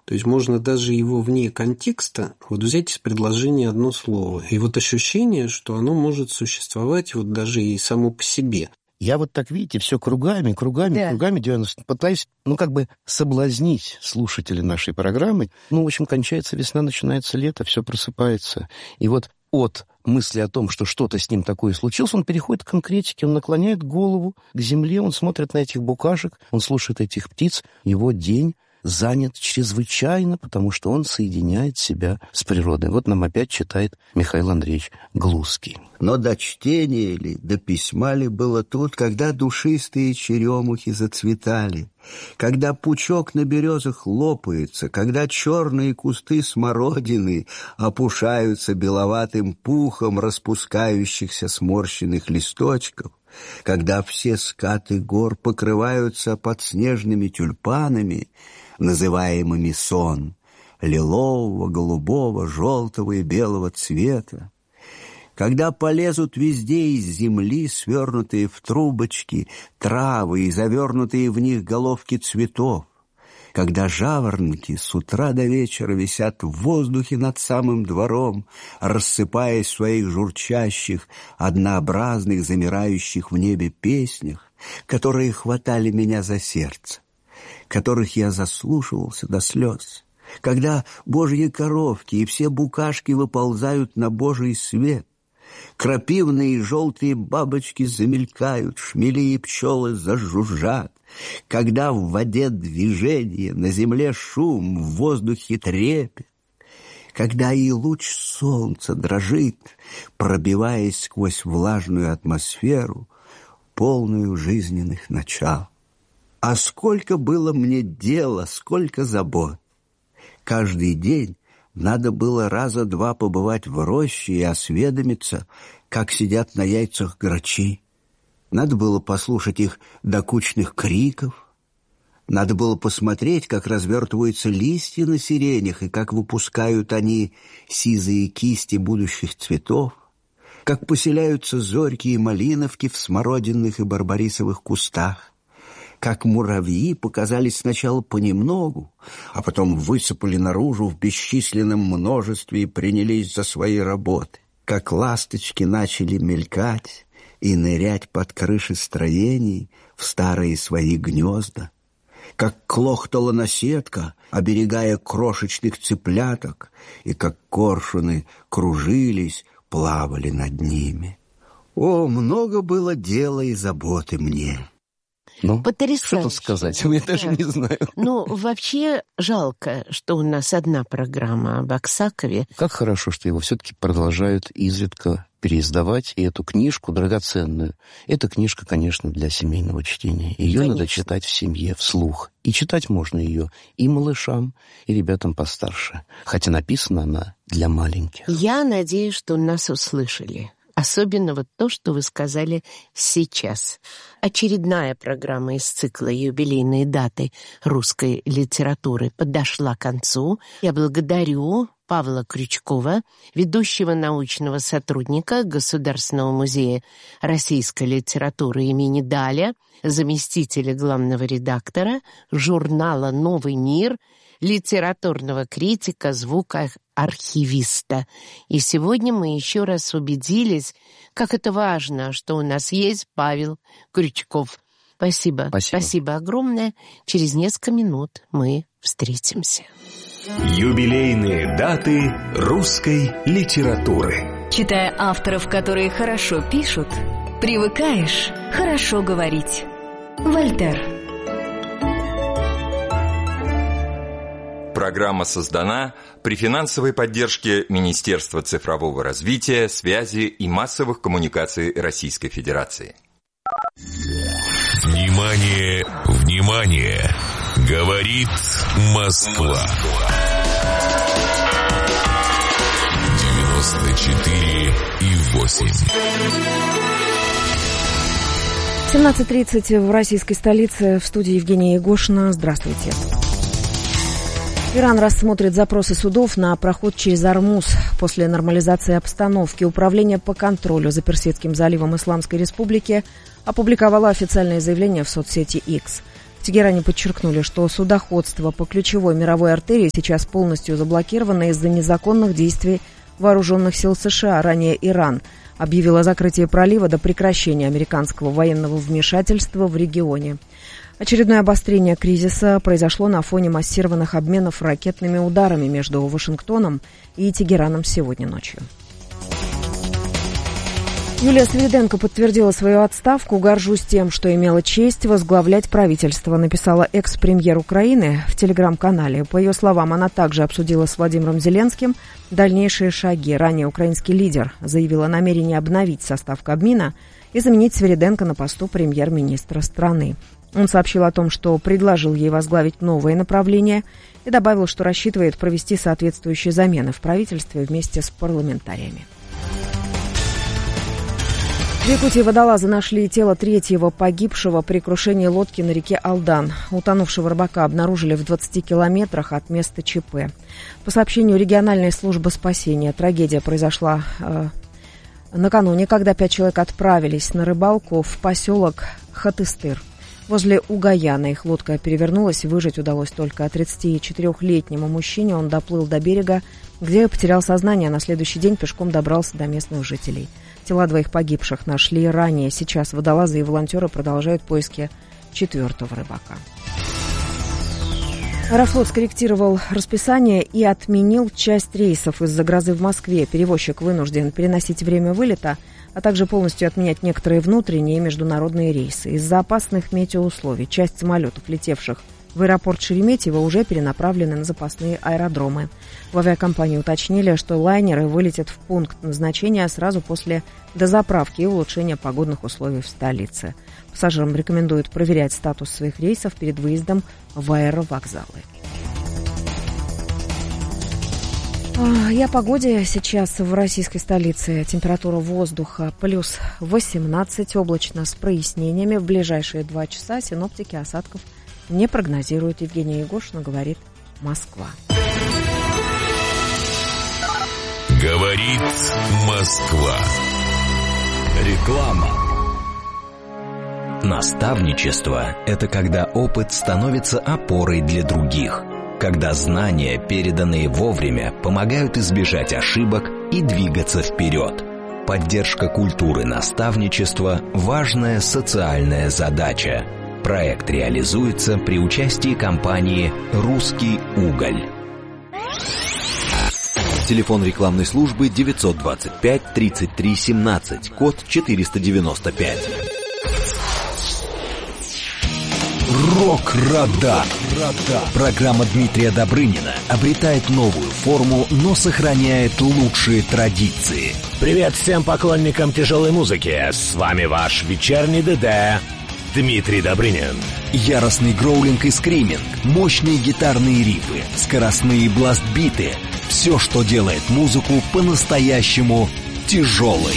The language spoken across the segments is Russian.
То есть можно даже его вне контекста вот взять из предложения одно слово. И вот ощущение, что оно может существовать вот даже и само по себе. Я вот так, видите, все кругами, Диана, пытаюсь, соблазнить слушателей нашей программы. В общем, кончается весна, начинается лето, все просыпается. И вот от мысли о том, что что-то с ним такое случилось, он переходит к конкретике, он наклоняет голову к земле, он смотрит на этих букашек, он слушает этих птиц. Его день занят чрезвычайно, потому что он соединяет себя с природой. Вот нам опять читает Михаил Андреевич Глузский. Но до чтения ли, до письма ли было тут, когда душистые черемухи зацветали, когда пучок на березах лопается, когда черные кусты смородины опушаются беловатым пухом распускающихся сморщенных листочков, когда все скаты гор покрываются подснежными тюльпанами, называемыми сон, лилового, голубого, желтого и белого цвета, когда полезут везде из земли, свернутые в трубочки, травы и завернутые в них головки цветов, когда жаворонки с утра до вечера висят в воздухе над самым двором, рассыпаясь в своих журчащих, однообразных, замирающих в небе песнях, которые хватали меня за сердце, которых я заслушивался до слез, когда божьи коровки и все букашки выползают на божий свет, крапивные и желтые бабочки замелькают, шмели и пчелы зажужжат, когда в воде движение, на земле шум, в воздухе трепет, когда и луч солнца дрожит, пробиваясь сквозь влажную атмосферу, полную жизненных начал. А сколько было мне дела, сколько забот! Каждый день надо было раза два побывать в роще и осведомиться, как сидят на яйцах грачи. Надо было послушать их докучных криков. Надо было посмотреть, как развертываются листья на сиренях и как выпускают они сизые кисти будущих цветов, как поселяются зорьки и малиновки в смородинных и барбарисовых кустах, как муравьи показались сначала понемногу, а потом высыпали наружу в бесчисленном множестве и принялись за свои работы, как ласточки начали мелькать и нырять под крыши строений в старые свои гнезда, как клохтала наседка, оберегая крошечных цыпляток, и как коршуны кружились, плавали над ними. О, много было дела и заботы мне. Потрясающе. Что тут сказать? Я даже не знаю. Вообще жалко, что у нас одна программа об Аксакове. Как хорошо, что его все-таки продолжают изредка переиздавать, и эту книжку драгоценную. Эта книжка, конечно, для семейного чтения. Ее надо читать в семье, вслух. И читать можно ее и малышам, и ребятам постарше. Хотя написана она для маленьких. Я надеюсь, что нас услышали. Особенно вот то, что вы сказали сейчас. Очередная программа из цикла «Юбилейные даты русской литературы» подошла к концу. Я благодарю Павла Крючкова, ведущего научного сотрудника Государственного музея российской литературы имени Даля, заместителя главного редактора журнала «Новый мир», литературного критика, звукоархивиста. И сегодня мы еще раз убедились, как это важно, что у нас есть Павел Крючков. Спасибо. Спасибо огромное. Через несколько минут мы встретимся. Юбилейные даты русской литературы. Читая авторов, которые хорошо пишут, привыкаешь хорошо говорить. Вольтер. Программа создана при финансовой поддержке Министерства цифрового развития, связи и массовых коммуникаций Российской Федерации. Внимание, внимание! Говорит Москва. 94,8. 17:30 в российской столице. В студии Евгения Егошина. Здравствуйте. Иран рассмотрит запросы судов на проход через Ормуз. После нормализации обстановки Управление по контролю за Персидским заливом Исламской Республики опубликовало официальное заявление в соцсети X. В В Тегеране подчеркнули, что судоходство по ключевой мировой артерии сейчас полностью заблокировано из-за незаконных действий вооруженных сил США. Ранее Иран объявил о закрытии пролива до прекращения американского военного вмешательства в регионе. Очередное обострение кризиса произошло на фоне массированных обменов ракетными ударами между Вашингтоном и Тегераном сегодня ночью. Юлия Свириденко подтвердила свою отставку. «Горжусь тем, что имела честь возглавлять правительство», написала экс-премьер Украины в телеграм-канале. По ее словам, она также обсудила с Владимиром Зеленским дальнейшие шаги. Ранее украинский лидер заявил о намерении обновить состав Кабмина и заменить Свириденко на посту премьер-министра страны. Он сообщил о том, что предложил ей возглавить новое направление и добавил, что рассчитывает провести соответствующие замены в правительстве вместе с парламентариями. В Якутии водолазы нашли тело третьего погибшего при крушении лодки на реке Алдан. Утонувшего рыбака обнаружили в 20 километрах от места ЧП. По сообщению региональной службы спасения, трагедия произошла накануне, когда 5 человек отправились на рыбалку в поселок Хатыстыр. Возле Угаяна их лодка перевернулась, выжить удалось только 34-летнему мужчине. Он доплыл до берега, где потерял сознание, а на следующий день пешком добрался до местных жителей. Тела двоих погибших нашли ранее. Сейчас водолазы и волонтеры продолжают поиски 4-го рыбака. Аэрофлот скорректировал расписание и отменил часть рейсов из-за грозы в Москве. Перевозчик вынужден переносить время вылета, а также полностью отменять некоторые внутренние и международные рейсы. Из-за опасных метеоусловий часть самолетов, летевших в аэропорт Шереметьево, уже перенаправлены на запасные аэродромы. В авиакомпании уточнили, что лайнеры вылетят в пункт назначения сразу после дозаправки и улучшения погодных условий в столице. Пассажирам рекомендуют проверять статус своих рейсов перед выездом в аэровокзалы. И о погоде сейчас в российской столице. Температура воздуха плюс 18, облачно с прояснениями. В ближайшие 2 часа синоптики осадков не прогнозируют. Евгения Егошина, говорит Москва. Говорит Москва. Реклама. Наставничество – это когда опыт становится опорой для других. Когда знания, переданные вовремя, помогают избежать ошибок и двигаться вперед. Поддержка культуры наставничества – важная социальная задача. Проект реализуется при участии компании «Русский уголь». Телефон рекламной службы 925-33-17, код 495. Рок-радар. Программа Дмитрия Добрынина обретает новую форму, но сохраняет лучшие традиции. Привет всем поклонникам тяжелой музыки. С вами ваш вечерний ДД Дмитрий Добрынин. Яростный гроулинг и скриминг, мощные гитарные рифы, скоростные бласт-биты. Все, что делает музыку по-настоящему тяжелой.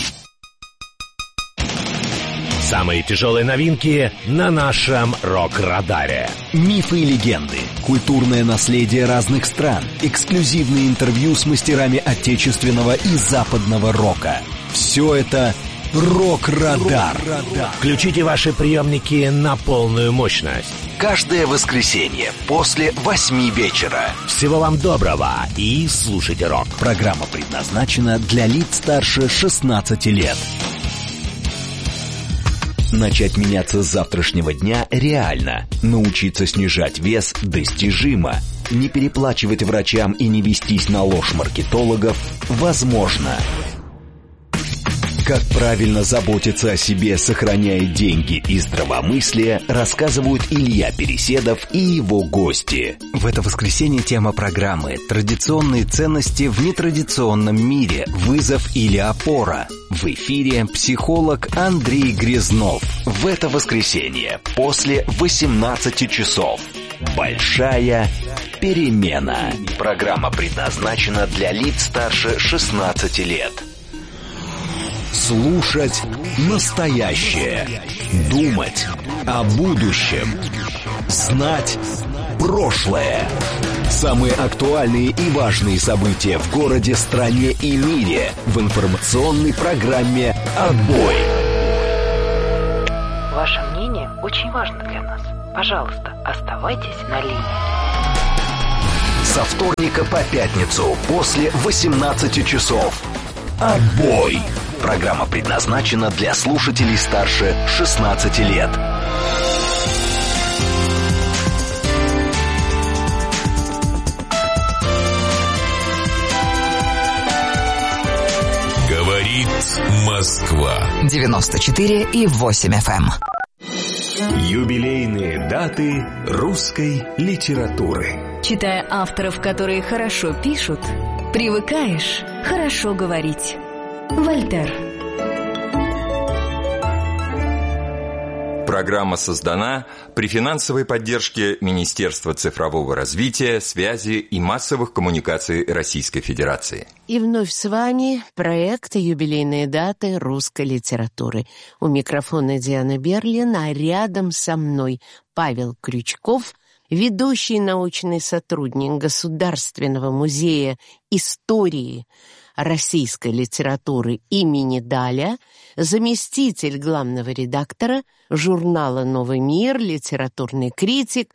Самые тяжелые новинки на нашем рок-радаре. Мифы и легенды, культурное наследие разных стран, эксклюзивные интервью с мастерами отечественного и западного рока. Все это Рок-радар. Включите ваши приемники на полную мощность. Каждое воскресенье после 8 вечера. Всего вам доброго и слушайте рок. Программа предназначена для лиц старше 16 лет. Начать меняться с завтрашнего дня реально. Научиться снижать вес достижимо. Не переплачивать врачам и не вестись на ложь маркетологов возможно. Как правильно заботиться о себе, сохраняя деньги и здравомыслие, рассказывают Илья Переседов и его гости. В это воскресенье тема программы «Традиционные ценности в нетрадиционном мире. Вызов или опора». В эфире психолог Андрей Грязнов. В это воскресенье после 18 часов. Большая перемена. Программа предназначена для лиц старше 16 лет. Слушать настоящее. Думать о будущем. Знать прошлое. Самые актуальные и важные события в городе, стране и мире в информационной программе «Отбой». Ваше мнение очень важно для нас. Пожалуйста, оставайтесь на линии. Со вторника по пятницу после 18 часов. Отбой! Программа предназначена для слушателей старше 16 лет. Говорит Москва. 94,8 FM. Юбилейные даты русской литературы. Читая авторов, которые хорошо пишут, привыкаешь хорошо говорить. Вольтер. Программа создана при финансовой поддержке Министерства цифрового развития, связи и массовых коммуникаций Российской Федерации. И вновь с вами проект «Юбилейные даты русской литературы». У микрофона Диана Берлин, а рядом со мной Павел Крючков, ведущий научный сотрудник Государственного музея истории российской литературы имени Даля, заместитель главного редактора журнала «Новый мир», литературный критик,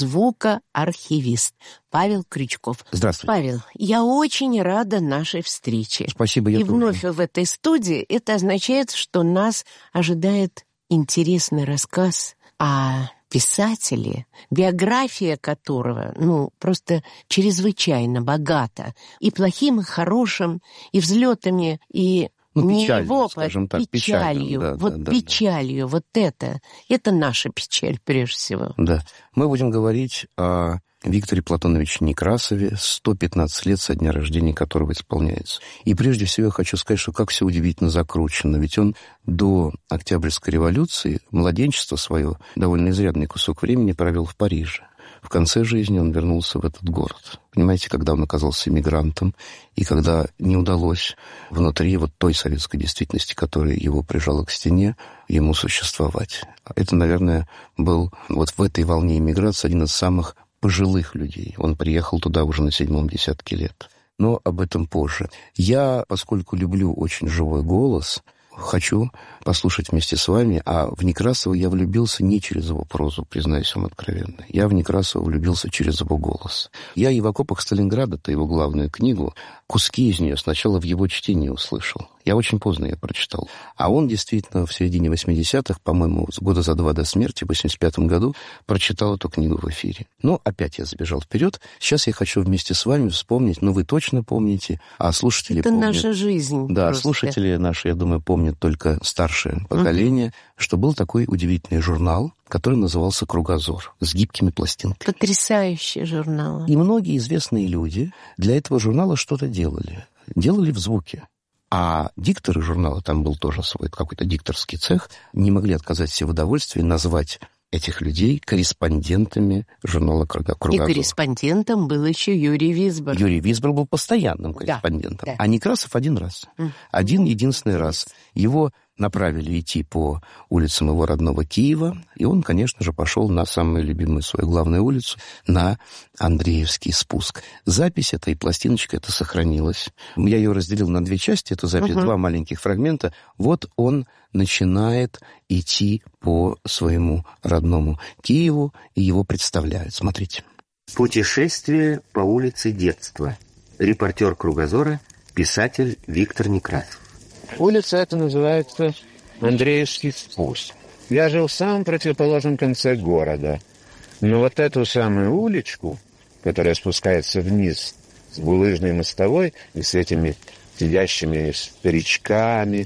звукоархивист Павел Крючков. Здравствуйте. Павел, я очень рада нашей встрече. Спасибо, я И тоже. вновь в этой студии это означает, что нас ожидает интересный рассказ о писателе, биография которого, просто чрезвычайно богата. И плохим, и хорошим, и взлетами, и не печалью, его, скажем так, печалью. Печалью, вот это наша печаль прежде всего. Да. Мы будем говорить о Викторе Платоновиче Некрасове, 115 лет со дня рождения которого исполняется. И прежде всего я хочу сказать, что как все удивительно закручено. Ведь он до Октябрьской революции младенчество свое, довольно изрядный кусок времени, провел в Париже. В конце жизни он вернулся в этот город. Понимаете, когда он оказался эмигрантом, и когда не удалось внутри той советской действительности, которая его прижала к стене, ему существовать. Это, наверное, был в этой волне эмиграции один из самых пожилых людей. Он приехал туда уже на 7-м десятке лет. Но об этом позже. Я, поскольку люблю очень живой голос, хочу послушать вместе с вами, а в Некрасова я влюбился не через его прозу, признаюсь вам откровенно. Я в Некрасова влюбился через его голос. Я и в окопах Сталинграда-то его главную книгу, куски из нее сначала в его чтении услышал. Я очень поздно ее прочитал. А он действительно в середине 80-х, по-моему, года за 2 до смерти, в 85-м году, прочитал эту книгу в эфире. Но опять я забежал вперед. Сейчас я хочу вместе с вами вспомнить, вы точно помните, а слушатели это помнят. Это наша жизнь. Да, просто. Слушатели наши, я думаю, помнят только старшее поколение, что был такой удивительный журнал, который назывался «Кругозор», с гибкими пластинками. Потрясающий журнал. И многие известные люди для этого журнала что-то делали. Делали в звуке. А дикторы журнала, там был тоже свой какой-то дикторский цех, не могли отказать себе в удовольствии назвать этих людей корреспондентами журнала «Кругозор». И корреспондентом был еще Юрий Висбор. Юрий Висбор был постоянным корреспондентом. Да. А Некрасов один раз. Один-единственный раз. Его направили идти по улицам его родного Киева, и он, конечно же, пошел на самую любимую свою главную улицу, на Андреевский спуск. Запись этой пластиночки, это сохранилась. Я ее разделил на 2 части, эту запись, 2 маленьких фрагмента. Вот он начинает идти по своему родному Киеву, и его представляют. Смотрите. Путешествие по улице детства. Репортер «Кругозора», писатель Виктор Некрасов. Улица эта называется Андреевский спуск. Я жил в самом противоположном конце города. Но вот эту самую уличку, которая спускается вниз с булыжной мостовой и с этими сидящими старичками,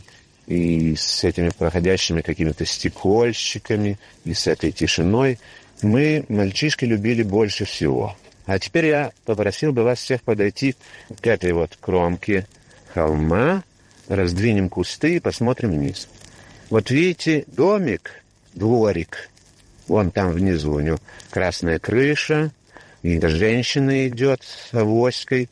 и с этими проходящими какими-то стекольщиками, и с этой тишиной, мы, мальчишки, любили больше всего. А теперь я попросил бы вас всех подойти к этой кромке холма, раздвинем кусты и посмотрим вниз. Вот видите, домик, дворик, вон там внизу у него красная крыша, и женщина идет с авоськой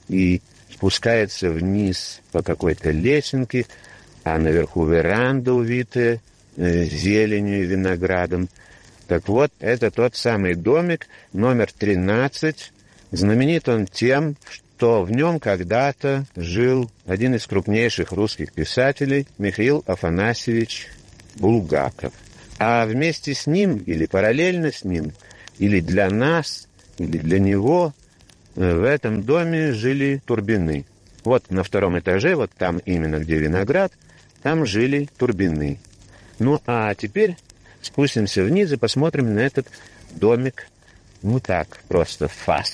и спускается вниз по какой-то лесенке, а наверху веранда, увитая зеленью и виноградом. Так вот, это тот самый домик, номер 13. Знаменит он тем, что в нем когда-то жил один из крупнейших русских писателей Михаил Афанасьевич Булгаков. А вместе с ним, или параллельно с ним, или для нас, или для него, в этом доме жили Турбины. Вот на 2 этаже, вот там именно, где виноград, там жили Турбины. Ну, а теперь спустимся вниз и посмотрим на этот домик. Ну так, просто фас.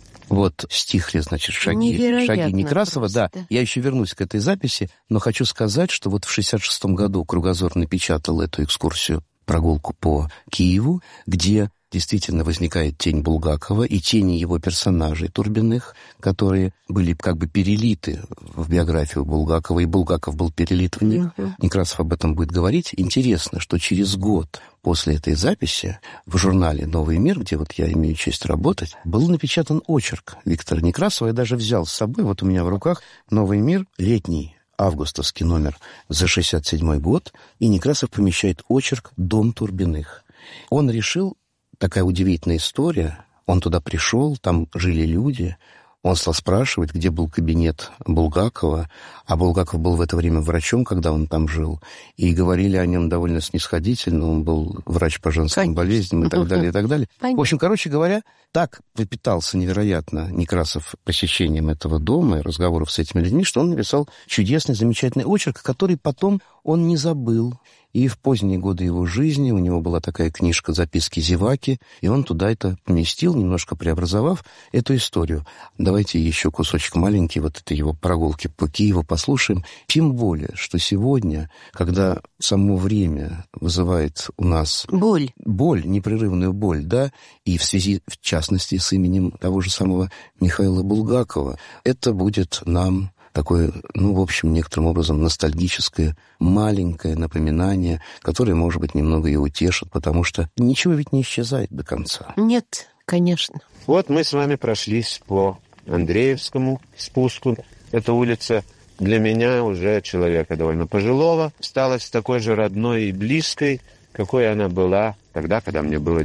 Вот стихли, значит, шаги Некрасова. Просто. Да, я еще вернусь к этой записи, но хочу сказать, что вот в 1966 году «Кругозор» напечатал эту экскурсию, прогулку по Киеву, где действительно возникает тень Булгакова и тени его персонажей Турбиных, которые были как бы перелиты в биографию Булгакова, и Булгаков был перелит в них. Некрасов об этом будет говорить. Интересно, что через год после этой записи в журнале «Новый мир», где вот я имею честь работать, был напечатан очерк Виктора Некрасова. Я даже взял с собой, вот у меня в руках «Новый мир», летний, августовский номер за 1967 год, и Некрасов помещает очерк «Дом Турбиных». Он решил, такая удивительная история, он туда пришел, там жили люди, он стал спрашивать, где был кабинет Булгакова, а Булгаков был в это время врачом, когда он там жил, и говорили о нем довольно снисходительно, он был врач по женским болезням и так далее, и так далее. В общем, короче говоря, так пропитался невероятно Некрасов посещением этого дома и разговоров с этими людьми, что он написал чудесный, замечательный очерк, который потом он не забыл. И в поздние годы его жизни у него была такая книжка «Записки зеваки», и он туда это поместил, немножко преобразовав эту историю. Давайте еще кусочек маленький вот этой его прогулки по Киеву послушаем. Тем более, что сегодня, когда само время вызывает у нас боль, непрерывную боль, да, и в связи, в частности, с именем того же самого Михаила Булгакова, это будет нам такое, ну, в общем, некоторым образом ностальгическое, маленькое напоминание, которое, может быть, немного и утешит, потому что ничего ведь не исчезает до конца. Нет, конечно. Вот мы с вами прошлись по Андреевскому спуску. Эта улица для меня, уже человека довольно пожилого, осталась такой же родной и близкой, какой она была тогда, когда мне было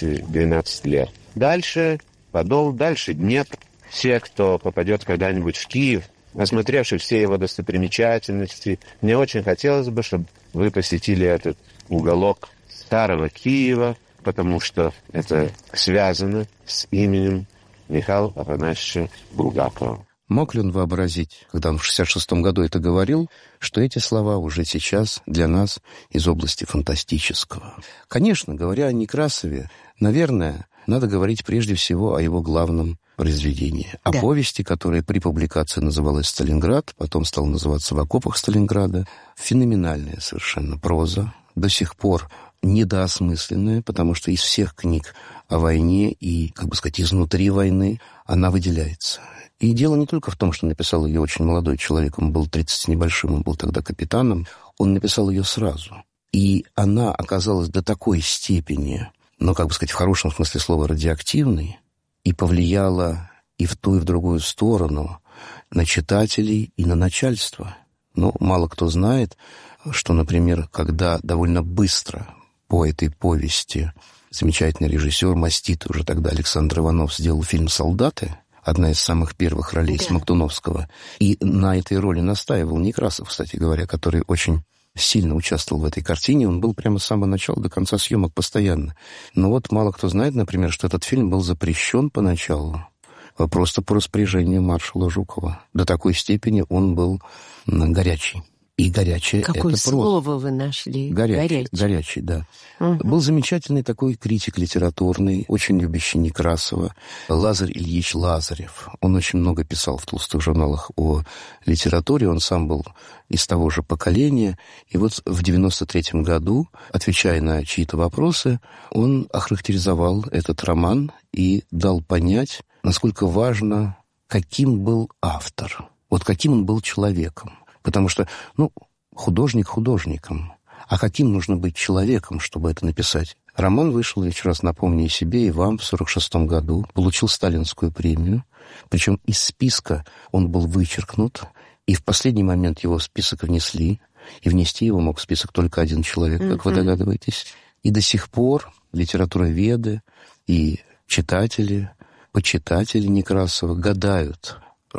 10-12 лет. Дальше Подол, дальше Днепр. Все, кто попадет когда-нибудь в Киев, осмотревший все его достопримечательности, мне очень хотелось бы, чтобы вы посетили этот уголок старого Киева, потому что это связано с именем Михаила Афанасьевича Булгакова. Мог ли он вообразить, когда он в 1966 году это говорил, что эти слова уже сейчас для нас из области фантастического? Конечно, говоря о Некрасове, наверное, надо говорить прежде всего о его главном произведении. О повести, которая при публикации называлась «Сталинград», потом стала называться «В окопах Сталинграда». Феноменальная совершенно проза, до сих пор недоосмысленная, потому что из всех книг о войне и, как бы сказать, изнутри войны она выделяется. И дело не только в том, что написал ее очень молодой человек, он был 30 с небольшим, он был тогда капитаном, он написал ее сразу. И она оказалась до такой степени, ну, как бы сказать, в хорошем смысле слова, радиоактивной, и повлияла и в ту, и в другую сторону на читателей и на начальство. Ну, мало кто знает, что, например, когда довольно быстро по этой повести замечательный режиссер, маститый уже тогда Александр Иванов сделал фильм «Солдаты», одна из самых первых ролей Смоктуновского, и на этой роли настаивал Некрасов, кстати говоря, который очень сильно участвовал в этой картине, он был прямо с самого начала до конца съемок постоянно. Но вот мало кто знает, например, что этот фильм был запрещен поначалу, просто по распоряжению маршала Жукова. До такой степени он был горячий. И горячее — это какое проза. слово вы нашли? Горячий, да. Был замечательный такой критик литературный, очень любящий Некрасова, Лазарь Ильич Лазарев. Он очень много писал в толстых журналах о литературе, он сам был из того же поколения. И вот в 1993 году, отвечая на чьи-то вопросы, он охарактеризовал этот роман и дал понять, насколько важно, каким был автор, вот каким он был человеком. Потому что, художник художником. А каким нужно быть человеком, чтобы это написать? Роман вышел, еще раз напомню и себе, и вам, в 1946 году. Получил Сталинскую премию. Причем из списка он был вычеркнут. И в последний момент его в список внесли. И внести его мог в список только один человек, как вы догадываетесь. И до сих пор литературоведы и читатели, почитатели Некрасова гадают,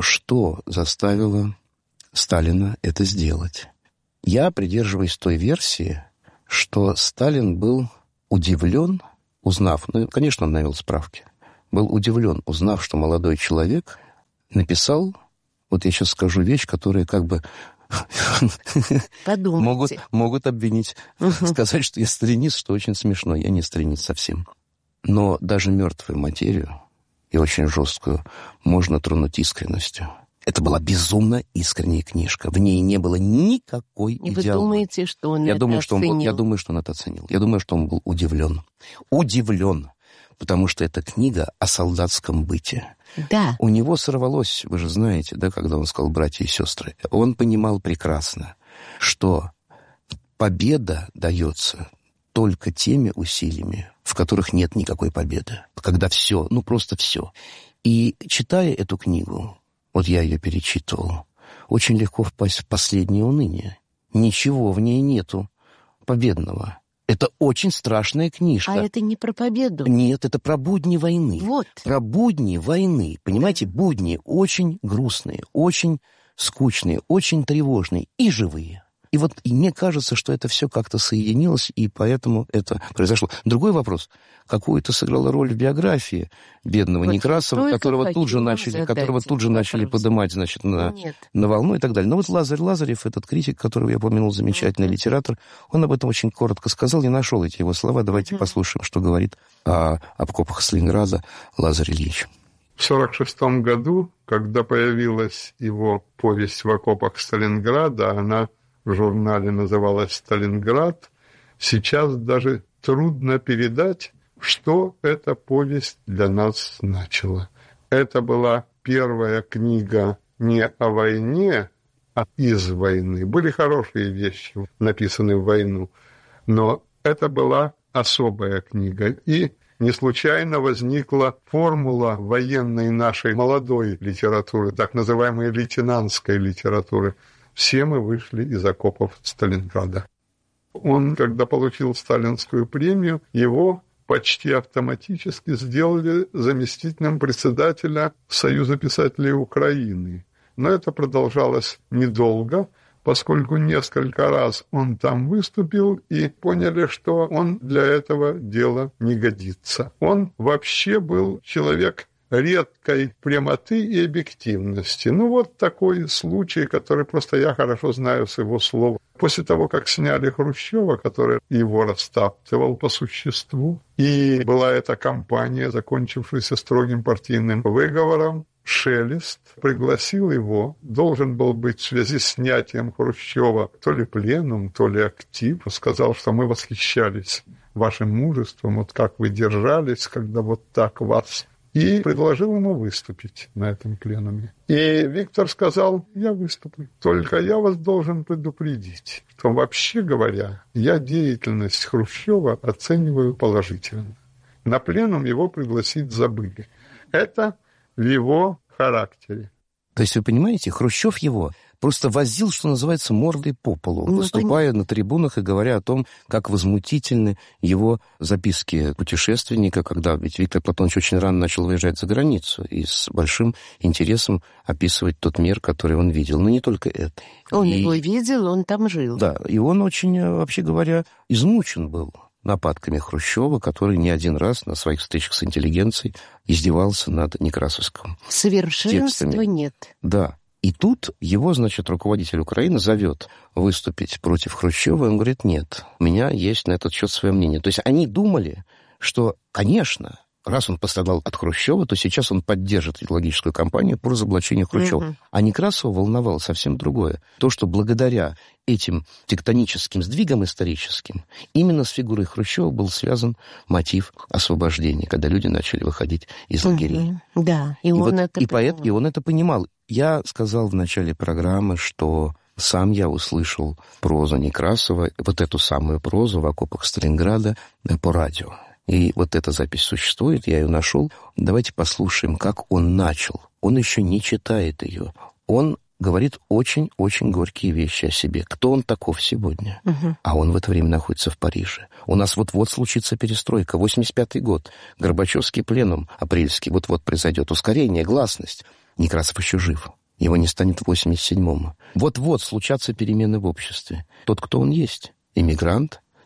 что заставило Сталина это сделать. Я придерживаюсь той версии, что Сталин был удивлен, узнав, ну, конечно, он навел справки, был удивлен, узнав, что молодой человек написал, вот я сейчас скажу вещь, которая как бы могут обвинить, сказать, что я сталинист, что очень смешно. Я не сталинист совсем. Но даже мертвую материю, и очень жесткую, можно тронуть искренностью. Это была безумно искренняя книжка. В ней не было никакой идеологии. И вы думаете, что он это оценил? Я думаю, что он это оценил. Я думаю, что он был удивлен. Удивлен. Потому что это книга о солдатском быте. Да. У него сорвалось, вы же знаете, да, когда он сказал «братья и сестры». Он понимал прекрасно, что победа дается только теми усилиями, в которых нет никакой победы. Когда все, ну просто все. И читая эту книгу, вот я ее перечитывал, очень легко впасть в последнее уныние. Ничего в ней нету победного. Это очень страшная книжка. А это не про победу? Нет, это про будни войны. Вот. Про будни войны. Понимаете, будни очень грустные, очень скучные, очень тревожные и живые. И вот и мне кажется, что это все как-то соединилось, и поэтому это произошло. Другой вопрос. Какую-то сыграла роль в биографии бедного вот Некрасова, которого тут же начали поднимать, значит, на волну и так далее. Но вот Лазарь Лазарев, этот критик, которого я упомянул, замечательный литератор, он об этом очень коротко сказал. Я нашел эти его слова. Давайте послушаем, что говорит о окопах Сталинграда Лазарь Ильич. В 1946 году, когда появилась его повесть «В окопах Сталинграда», она в журнале называлась «Сталинград», сейчас даже трудно передать, что эта повесть для нас значила. Это была первая книга не о войне, а из войны. Были хорошие вещи, написанные в войну, но это была особая книга. И не случайно возникла формула военной нашей молодой литературы, так называемой лейтенантской литературы. Все мы вышли из окопов Сталинграда. Он, когда получил сталинскую премию, его почти автоматически сделали заместителем председателя Союза писателей Украины. Но это продолжалось недолго, поскольку несколько раз он там выступил и поняли, что он для этого дела не годится. Он вообще был человек редкой прямоты и объективности. Ну, вот такой случай, который просто я хорошо знаю с его слов. После того, как сняли Хрущева, который его растаптывал по существу, и была эта кампания, закончившаяся строгим партийным выговором, Шелест пригласил его, должен был быть в связи с снятием Хрущева то ли пленум, то ли актив, сказал, что мы восхищались вашим мужеством, вот как вы держались, когда вот так вас... И предложил ему выступить на этом пленуме. И Виктор сказал, я выступлю. Только я вас должен предупредить, что вообще говоря, я деятельность Хрущева оцениваю положительно. На пленум его пригласить забыли. Это в его характере. То есть, вы понимаете, Хрущев его просто возил, что называется, мордой по полу, выступая на трибунах и говоря о том, как возмутительны его записки путешественника, когда ведь Виктор Платонович очень рано начал выезжать за границу и с большим интересом описывать тот мир, который он видел. Но не только это. Он его видел, он там жил. Да, и он очень, вообще говоря, измучен был нападками Хрущева, который не один раз на своих встречах с интеллигенцией издевался над Некрасовским. Совершенства текстами. Нет. Да. И тут его, значит, руководитель Украины зовет выступить против Хрущева, и он говорит, нет, у меня есть на этот счет свое мнение. То есть они думали, что, конечно, раз он пострадал от Хрущева, то сейчас он поддержит идеологическую кампанию по разоблачению Хрущева. А Некрасова волновало совсем другое. То, что благодаря этим тектоническим сдвигам историческим именно с фигурой Хрущева был связан мотив освобождения, когда люди начали выходить из лагерей. Да, и он это понимал. И он это понимал. Я сказал в начале программы, что сам я услышал прозу Некрасова, вот эту самую прозу в окопах Сталинграда по радио. И вот эта запись существует, я ее нашел. Давайте послушаем, как он начал. Он еще не читает ее. Он говорит очень-очень горькие вещи о себе. Кто он таков сегодня? А он в это время находится в Париже. У нас вот-вот случится перестройка. 85-й год. Горбачевский пленум апрельский вот-вот произойдет. Ускорение, гласность. Некрасов еще жив. Его не станет в 87-м. Вот-вот случатся перемены в обществе. Тот, кто он есть. Эмигрант,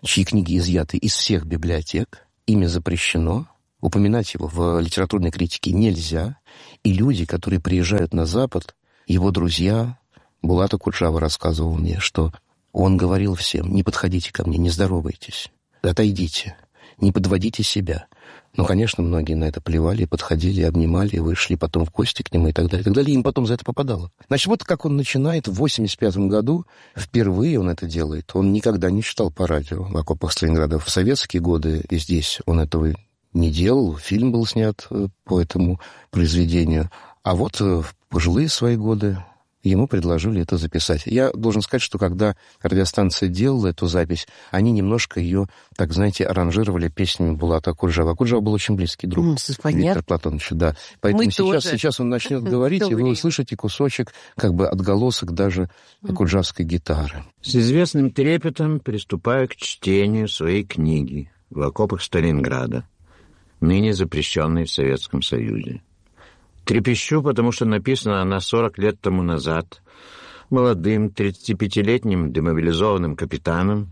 чьи книги изъяты из всех библиотек, имя запрещено, упоминать его в литературной критике нельзя, и люди, которые приезжают на Запад, его друзья, Булат Акуджава рассказывал мне, что он говорил всем: не подходите ко мне, не здоровайтесь, отойдите, не подводите себя. Но, конечно, многие на это плевали, подходили, обнимали, вышли потом в гости к нему и так далее. И так далее. И им потом за это попадало. Значит, вот как он начинает в 1985 году, впервые он это делает. Он никогда не читал по радио в окопах Сталинграда. В советские годы и здесь он этого не делал. Фильм был снят по этому произведению. А вот в пожилые свои годы ему предложили это записать. Я должен сказать, что когда радиостанция делала эту запись, они немножко ее, так знаете, аранжировали песнями Булата Акуджава. Акуджава был очень близкий друг Виктора Платоновича, да. Поэтому сейчас он начнет говорить, и вы услышите кусочек, как бы отголосок даже акуджавской гитары. С известным трепетом приступаю к чтению своей книги «В окопах Сталинграда», ныне запрещенной в Советском Союзе. Трепещу, потому что написана она 40 лет тому назад молодым 35-летним демобилизованным капитаном.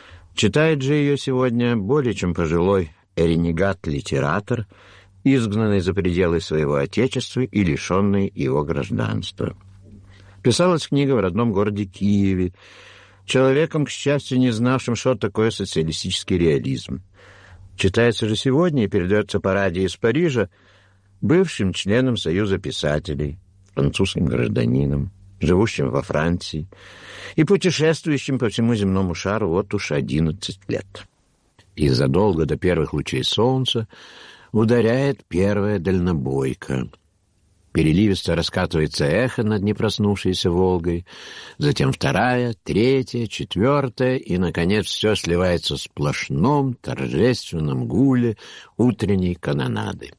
Читает же ее сегодня более чем пожилой ренегат-литератор, изгнанный за пределы своего отечества и лишенный его гражданства. Писалась книга в родном городе Киеве, человеком, к счастью, не знавшим, что такое социалистический реализм. Читается же сегодня и передается по радио из Парижа бывшим членом Союза писателей, французским гражданином, живущим во Франции и путешествующим по всему земному шару вот уж 11 лет. И задолго до первых лучей солнца ударяет первая дальнобойка. Переливисто раскатывается эхо над непроснувшейся Волгой, затем вторая, третья, четвертая, и, наконец, все сливается в сплошном торжественном гуле утренней канонады.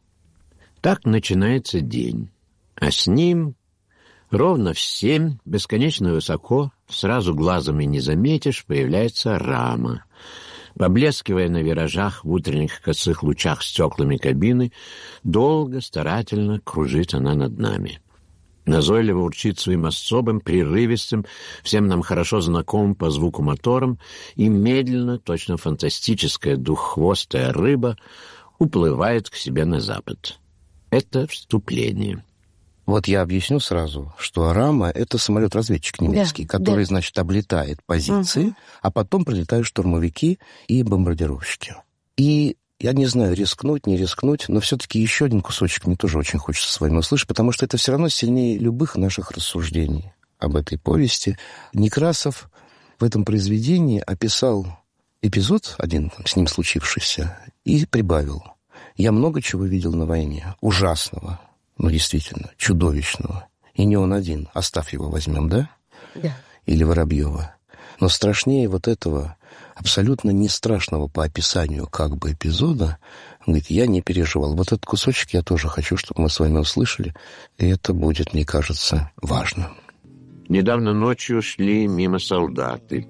Так начинается день, а с ним ровно в 7, бесконечно высоко, сразу глазом и не заметишь, появляется рама. Поблескивая на виражах в утренних косых лучах стеклами кабины, долго, старательно кружит она над нами. Назойливо урчит своим особым, прерывистым, всем нам хорошо знакомым по звуку мотором, и медленно, точно фантастическая двуххвостая рыба, уплывает к себе на запад. Это вступление. Вот я объясню сразу, что «Рама» — это самолет-разведчик немецкий, который, значит, облетает позиции, а потом прилетают штурмовики и бомбардировщики. И я не знаю, рискнуть, не рискнуть, но все-таки еще один кусочек мне тоже очень хочется с вами услышать, потому что это все равно сильнее любых наших рассуждений об этой повести. Некрасов в этом произведении описал эпизод один, с ним случившийся, и прибавил: «Я много чего видел на войне, ужасного, но действительно чудовищного. И не он один. Оставь его возьмем, да? Да. Или Воробьева. Но страшнее вот этого абсолютно не страшного по описанию как бы эпизода, он говорит, я не переживал. Вот этот кусочек я тоже хочу, чтобы мы с вами услышали, и это будет, мне кажется, важно». Недавно ночью шли мимо солдаты.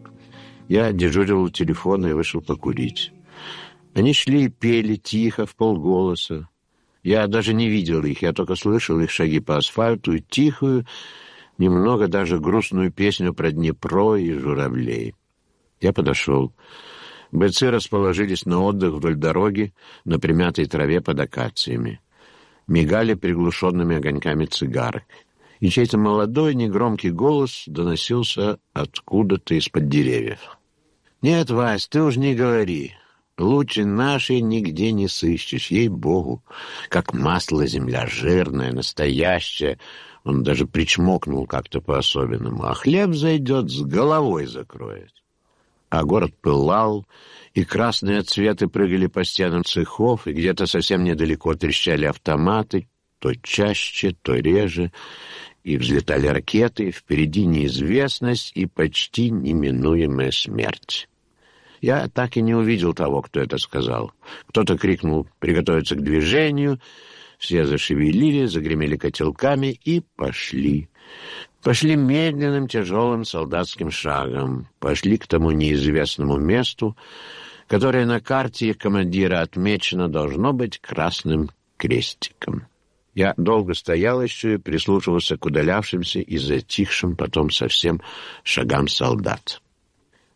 Я дежурил у телефона и вышел покурить. Они шли и пели тихо, вполголоса. Я даже не видел их, я только слышал их шаги по асфальту и тихую, немного даже грустную песню про Днепро и журавлей. Я подошел. Бойцы расположились на отдых вдоль дороги на примятой траве под акациями. Мигали приглушенными огоньками цигарок. И чей-то молодой негромкий голос доносился откуда-то из-под деревьев. «Нет, Вась, ты уж не говори. Лучше нашей нигде не сыщешь, ей-богу. Как масло земля, жирная, настоящая». Он даже причмокнул как-то по-особенному. «А хлеб зайдет, с головой закроет». А город пылал, и красные цветы прыгали по стенам цехов, и где-то совсем недалеко трещали автоматы, то чаще, то реже, и взлетали ракеты, и впереди неизвестность и почти неминуемая смерть. Я так и не увидел того, кто это сказал. Кто-то крикнул «приготовиться к движению», все зашевелили, загремели котелками и пошли. Пошли медленным, тяжелым солдатским шагом. Пошли к тому неизвестному месту, которое на карте их командира отмечено должно быть красным крестиком. Я долго стоял еще и прислушивался к удалявшимся и затихшим потом совсем шагам солдат.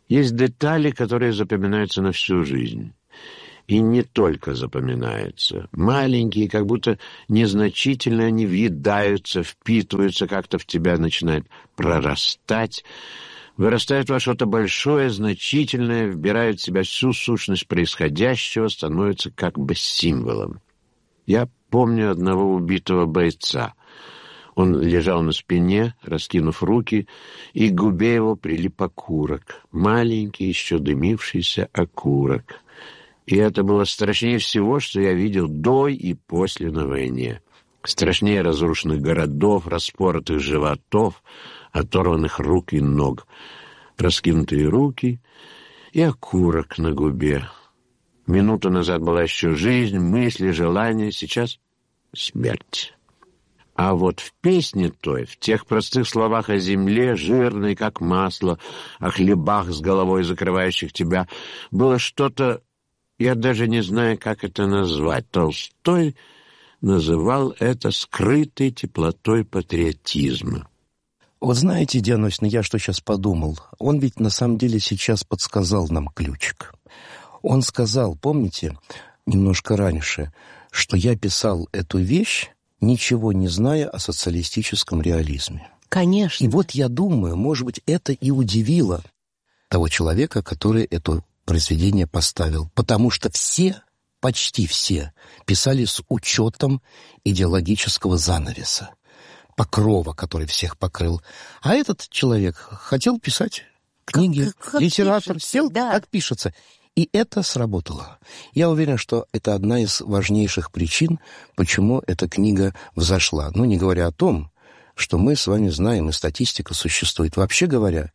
Есть детали, которые запоминаются на всю жизнь. И не только запоминаются. Маленькие, как будто незначительные, они въедаются, впитываются, как-то в тебя начинают прорастать, вырастают во что-то большое, значительное, вбирают в себя всю сущность происходящего, становятся как бы символом. Я помню одного убитого бойца. Он лежал на спине, раскинув руки, и к губе его прилип окурок. Маленький, еще дымившийся окурок. И это было страшнее всего, что я видел до и после на войне. Страшнее разрушенных городов, распоротых животов, оторванных рук и ног. Раскинутые руки и окурок на губе. Минуту назад была еще жизнь, мысли, желания, сейчас смерть. А вот в песне той, в тех простых словах о земле, жирной, как масло, о хлебах с головой, закрывающих тебя, было что-то, я даже не знаю, как это назвать. Толстой называл это скрытой теплотой патриотизма. Вот знаете, Диана Осиповна, я что сейчас подумал? Он ведь на самом деле сейчас подсказал нам ключик. Он сказал, помните, немножко раньше, что я писал эту вещь, ничего не зная о социалистическом реализме. Конечно. И вот я думаю, может быть, это и удивило того человека, который это произведение поставил. Потому что все, почти все, писали с учетом идеологического занавеса, покрова, который всех покрыл. А этот человек хотел писать книги, как литератор, пишется, сел, да. Как пишется. И это сработало. Я уверен, что это одна из важнейших причин, почему эта книга взошла. Ну, не говоря о том, что мы с вами знаем, и статистика существует. Вообще говоря,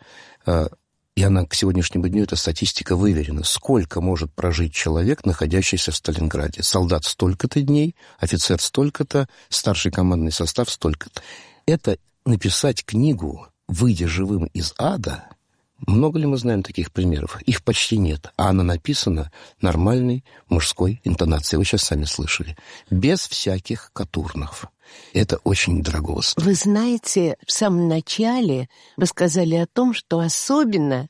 и она к сегодняшнему дню, эта статистика выверена. Сколько может прожить человек, находящийся в Сталинграде? Солдат столько-то дней, офицер столько-то, старший командный состав столько-то. Это написать книгу, выйдя живым из ада. Много ли мы знаем таких примеров? Их почти нет. А она написана нормальной мужской интонацией. Вы сейчас сами слышали. Без всяких катурнов. Это очень дорого стоит. Вы знаете, в самом начале вы сказали о том, что особенно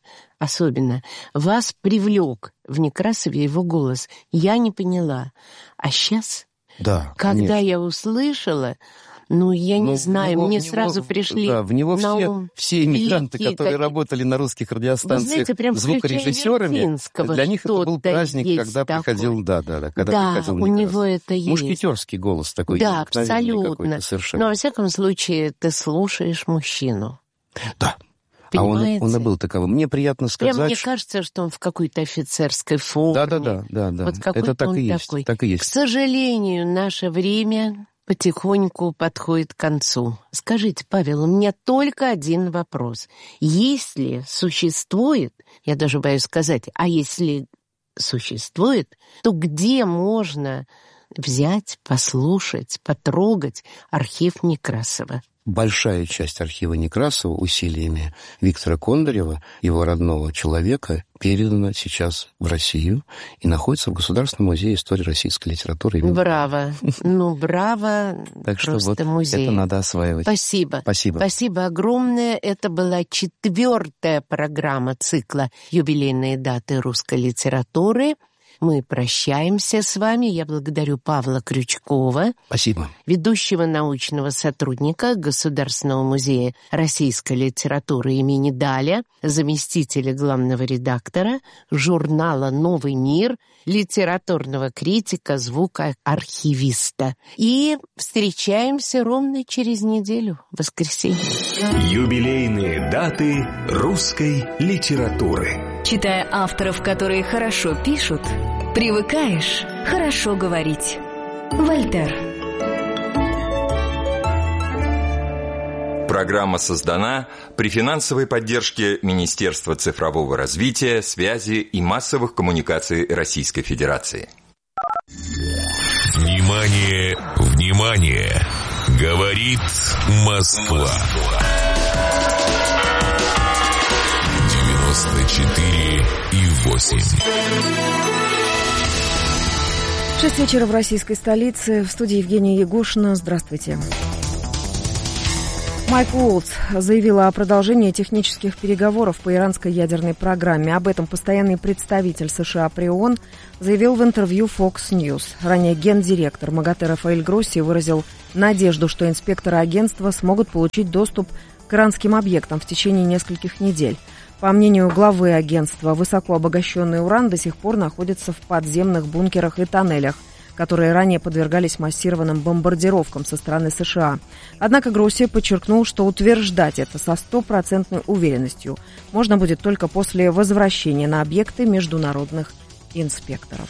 вас привлек в Некрасове его голос. Я не поняла. А сейчас, да, когда конечно. Я услышала... Ну, я не знаю, мне сразу пришли да, в него на ум все иммигранты, которые работали на русских радиостанциях звукорежиссерами, для них это был праздник, когда приходил, когда приходил у него это есть. Мушкетерский голос такой. Да, абсолютно. Но, во всяком случае, ты слушаешь мужчину. Да. Понимаете? А он и был таковым. Мне приятно сказать... Прям мне кажется, что он в какой-то офицерской форме. Да. Вот это так и есть. Так и есть. К сожалению, наше время... потихоньку подходит к концу. Скажите, Павел, у меня только один вопрос. Если существует, я даже боюсь сказать, а если существует, то где можно взять, послушать, потрогать архив Некрасова? Большая часть архива Некрасова усилиями Виктора Кондарева, его родного человека, передана сейчас в Россию и находится в Государственном музее истории российской литературы. Браво! Браво! Так что просто музей. Это надо осваивать. Спасибо. Спасибо огромное. Это была 4-я программа цикла «Юбилейные даты русской литературы». Мы прощаемся с вами. Я благодарю Павла Крючкова, спасибо, ведущего научного сотрудника Государственного музея российской литературы имени Даля, заместителя главного редактора журнала «Новый мир», литературного критика, звукоархивиста. И встречаемся ровно через неделю, в воскресенье. Юбилейные даты русской литературы. Читая авторов, которые хорошо пишут, привыкаешь хорошо говорить. Вольтер. Программа создана при финансовой поддержке Министерства цифрового развития, связи и массовых коммуникаций Российской Федерации. Внимание, внимание! Говорит Москва. 94,8. 6 вечера в российской столице. В студии Евгения Ягушина. Здравствуйте. Майк Уолтс заявил о продолжении технических переговоров по иранской ядерной программе. Об этом постоянный представитель США при ООН заявил в интервью Fox News. Ранее гендиректор МАГАТЭ Рафаэль Гросси выразил надежду, что инспекторы агентства смогут получить доступ к иранским объектам в течение нескольких недель. По мнению главы агентства, высоко обогащенный уран до сих пор находится в подземных бункерах и тоннелях, которые ранее подвергались массированным бомбардировкам со стороны США. Однако Гросси подчеркнул, что утверждать это со стопроцентной уверенностью можно будет только после возвращения на объекты международных инспекторов.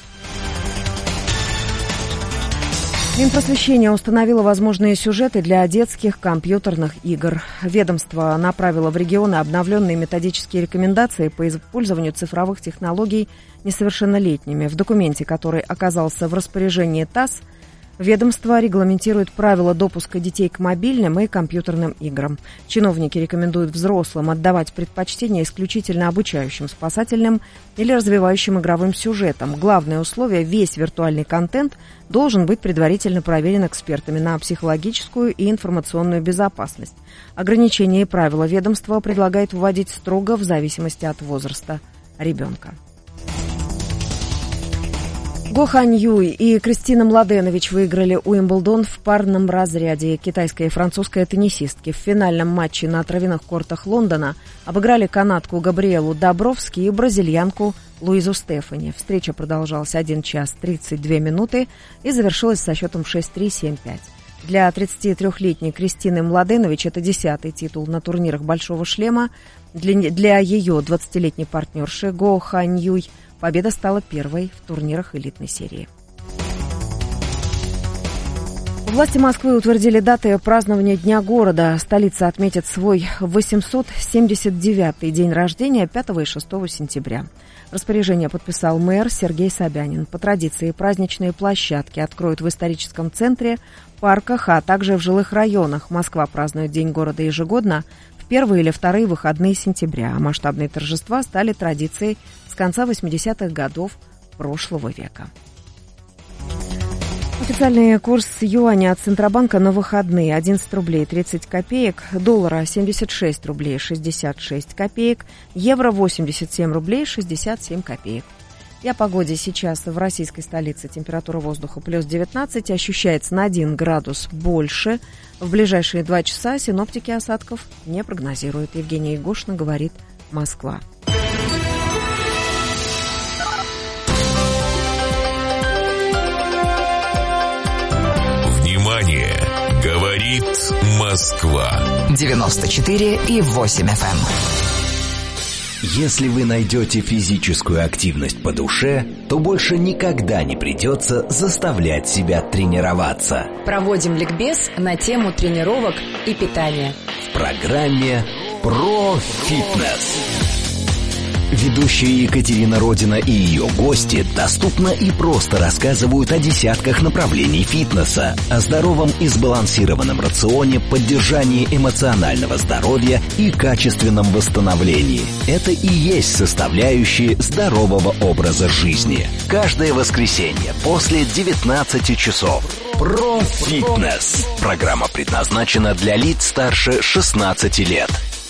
Минпросвещение установило возможные сюжеты для детских компьютерных игр. Ведомство направило в регионы обновленные методические рекомендации по использованию цифровых технологий несовершеннолетними. В документе, который оказался в распоряжении ТАСС, ведомство регламентирует правила допуска детей к мобильным и компьютерным играм. Чиновники рекомендуют взрослым отдавать предпочтение исключительно обучающим, спасательным или развивающим игровым сюжетам. Главное условие – весь виртуальный контент должен быть предварительно проверен экспертами на психологическую и информационную безопасность. Ограничения и правила ведомство предлагает вводить строго в зависимости от возраста ребенка. Го Хань Юй и Кристина Младенович выиграли Уимблдон в парном разряде. Китайская и французская теннисистки в финальном матче на травяных кортах Лондона обыграли канадку Габриэлу Добровски и бразильянку Луизу Стефани. Встреча продолжалась 1 час 32 минуты и завершилась со счетом 6-3, 7-5. Для 33-летней Кристины Младенович это 10-й титул на турнирах «Большого шлема». Для ее 20-летней партнерши Го Хань Юй победа стала первой в турнирах элитной серии. Власти Москвы утвердили даты празднования Дня города. Столица отметит свой 879-й день рождения 5 и 6 сентября. Распоряжение подписал мэр Сергей Собянин. По традиции праздничные площадки откроют в историческом центре, парках, а также в жилых районах. Москва празднует День города ежегодно в первые или вторые выходные сентября. А масштабные торжества стали традицией с конца 80-х годов прошлого века. Официальный курс юаня от Центробанка на выходные 11 рублей 30 копеек, доллара 76 рублей 66 копеек, евро 87 рублей 67 копеек. И о погоде сейчас в российской столице. Температура воздуха плюс 19, ощущается на 1 градус больше. В ближайшие 2 часа синоптики осадков не прогнозируют. Евгения Егошина говорит «Москва». Внимание! Говорит Москва. 94,8 FM. Если вы найдете физическую активность по душе, то больше никогда не придется заставлять себя тренироваться. Проводим ликбез на тему тренировок и питания. В программе «Про фитнес». Ведущие Екатерина Родина и ее гости доступно и просто рассказывают о десятках направлений фитнеса, о здоровом и сбалансированном рационе, поддержании эмоционального здоровья и качественном восстановлении. Это и есть составляющие здорового образа жизни. Каждое воскресенье после 19 часов. Про фитнес. Программа предназначена для лиц старше 16 лет.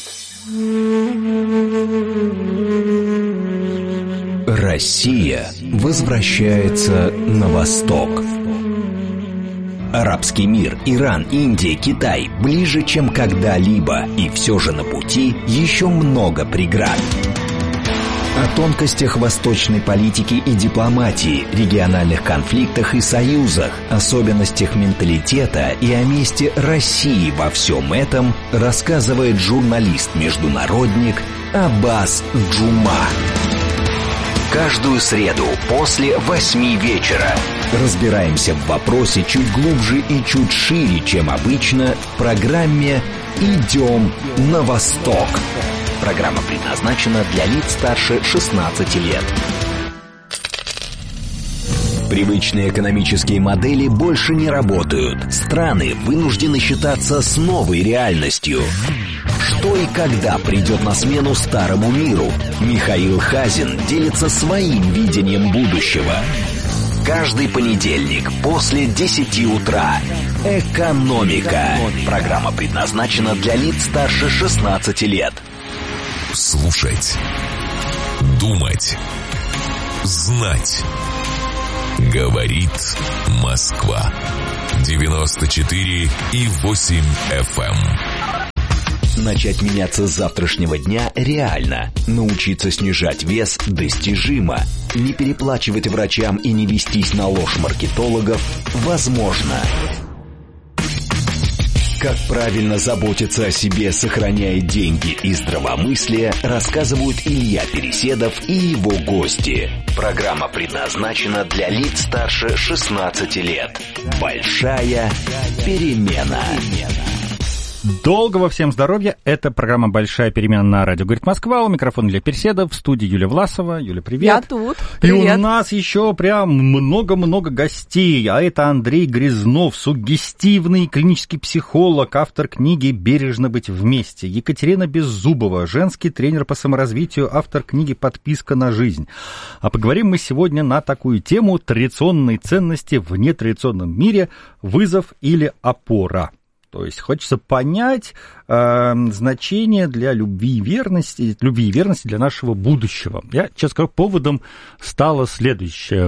Россия возвращается на восток. Арабский мир, Иран, Индия, Китай ближе, чем когда-либо, и все же на пути еще много преград. О тонкостях восточной политики и дипломатии, региональных конфликтах и союзах, особенностях менталитета и о месте России во всем этом рассказывает журналист-международник Аббас Джума. Каждую среду после 8 вечера разбираемся в вопросе чуть глубже и чуть шире, чем обычно, в программе «Идем на восток». Программа предназначена для лиц старше 16 лет. Привычные экономические модели больше не работают. Страны вынуждены считаться с новой реальностью. Что и когда придет на смену старому миру? Михаил Хазин делится своим видением будущего. Каждый понедельник после 10 утра. «Экономика». Программа предназначена для лиц старше 16 лет. Слушать. Думать. Знать. Говорит Москва. 94,8 FM. Начать меняться с завтрашнего дня реально. Научиться снижать вес достижимо. Не переплачивать врачам и не вестись на ложь маркетологов возможно. Как правильно заботиться о себе, сохраняя деньги и здравомыслие, рассказывают Илья Переседов и его гости. Программа предназначена для лиц старше 16 лет. Большая перемена. Долгого всем здоровья. Это программа «Большая перемена» на радио «Говорит Москва». У микрофона Илья Переседов, в студии Юлия Власова. Юля, привет. Я тут. Привет. И у нас еще прям много-много гостей. А это Андрей Грязнов, суггестивный клинический психолог, автор книги «Бережно быть вместе». Екатерина Беззубова, женский тренер по саморазвитию, автор книги «Подписка на жизнь». А поговорим мы сегодня на такую тему: традиционные ценности в нетрадиционном мире, вызов или опора. То есть хочется понять значение для любви и верности для нашего будущего. Я, честно скажу, поводом стало следующее.